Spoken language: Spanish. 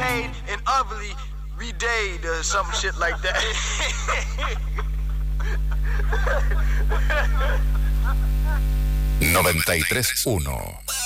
made and ugly redayed or some shit like that. 93.1